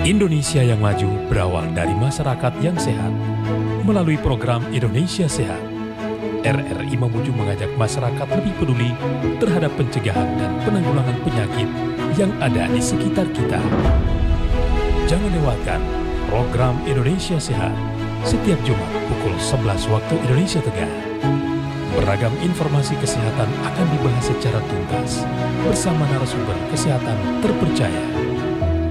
Indonesia yang maju berawal dari masyarakat yang sehat. Melalui program Indonesia Sehat, RRI Mamuju mengajak masyarakat lebih peduli terhadap pencegahan dan penanggulangan penyakit yang ada di sekitar kita. Jangan lewatkan program Indonesia Sehat setiap Jumat pukul 11 waktu Indonesia Tengah. Beragam informasi kesehatan akan dibahas secara tuntas bersama narasumber kesehatan terpercaya.